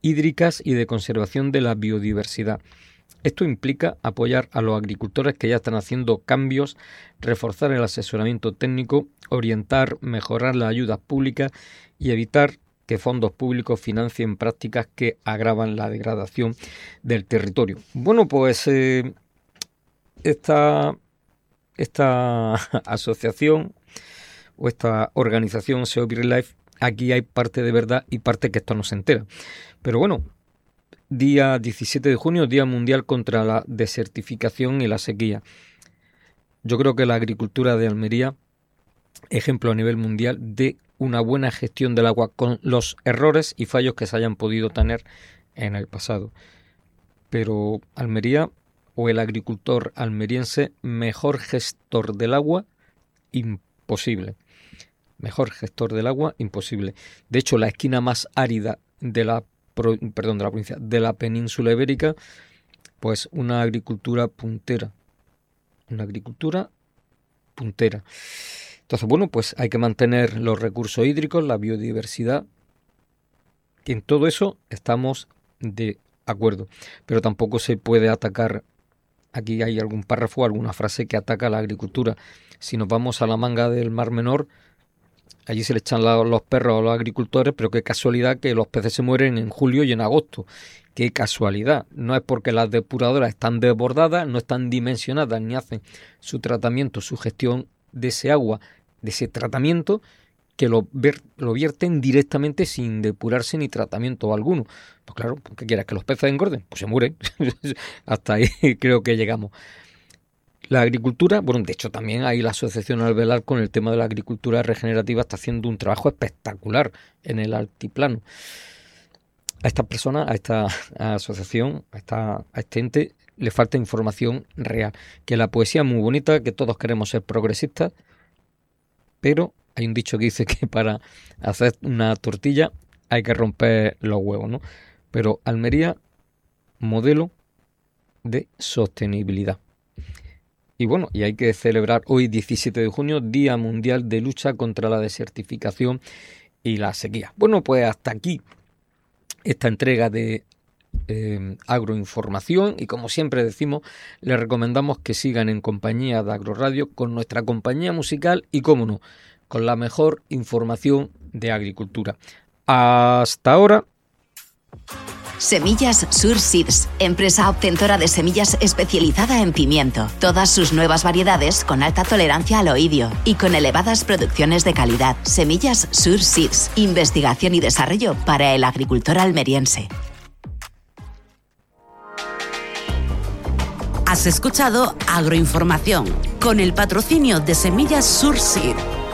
hídricas y de conservación de la biodiversidad. Esto implica apoyar a los agricultores que ya están haciendo cambios, reforzar el asesoramiento técnico, orientar, mejorar las ayudas públicas y evitar que fondos públicos financien prácticas que agravan la degradación del territorio. Bueno, pues esta asociación o esta organización SEO BirdLife, aquí hay parte de verdad y parte que esto no se entera. Pero bueno, día 17 de junio, Día Mundial contra la Desertificación y la Sequía. Yo creo que la agricultura de Almería, ejemplo a nivel mundial de una buena gestión del agua con los errores y fallos que se hayan podido tener en el pasado. Pero Almería, o el agricultor almeriense, mejor gestor del agua, imposible. Mejor gestor del agua, imposible. De hecho, la esquina más árida de la provincia, de la península ibérica, pues una agricultura puntera. Una agricultura puntera. Entonces, bueno, pues hay que mantener los recursos hídricos, la biodiversidad, y en todo eso estamos de acuerdo. Pero tampoco se puede atacar, aquí hay algún párrafo, alguna frase que ataca a la agricultura. Si nos vamos a la manga del Mar Menor, allí se le echan los perros a los agricultores, pero qué casualidad que los peces se mueren en julio y en agosto. Qué casualidad. No es porque las depuradoras están desbordadas, no están dimensionadas, ni hacen su tratamiento, su gestión de ese agua, de ese tratamiento, que lo vierten directamente sin depurarse ni tratamiento alguno. Pues claro, ¿qué quieres? ¿Que los peces engorden? Pues se mueren. Hasta ahí creo que llegamos. La agricultura, bueno, de hecho también ahí la Asociación Alvear con el tema de la agricultura regenerativa está haciendo un trabajo espectacular en el altiplano. A estas personas, a esta asociación, a este ente, le falta información real. Que la poesía es muy bonita, que todos queremos ser progresistas, pero hay un dicho que dice que para hacer una tortilla hay que romper los huevos, ¿no? Pero Almería, modelo de sostenibilidad. Y bueno, y hay que celebrar hoy, 17 de junio, Día Mundial de Lucha contra la Desertificación y la Sequía. Bueno, pues hasta aquí esta entrega de agroinformación, y como siempre decimos, les recomendamos que sigan en compañía de Agroradio con nuestra compañía musical y, cómo no, con la mejor información de agricultura. Hasta ahora. Semillas Sur Seeds, empresa obtentora de semillas especializada en pimiento. Todas sus nuevas variedades con alta tolerancia al oidio y con elevadas producciones de calidad. Semillas Sur Seeds, investigación y desarrollo para el agricultor almeriense. Has escuchado Agroinformación con el patrocinio de Semillas Sur Seeds.